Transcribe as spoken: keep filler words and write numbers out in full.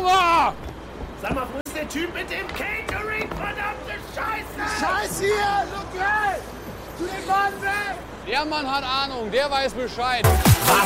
Hunger! Sag mal, wo ist der Typ mit dem Catering? Verdammte Scheiße! Scheiß hier! Lokal! Zu dem Mann weg! Der Mann hat Ahnung, der weiß Bescheid. Was